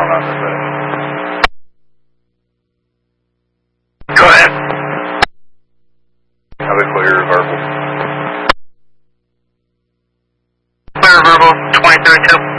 on us. Go ahead. Have a clear verbal. Clear verbal, 2032.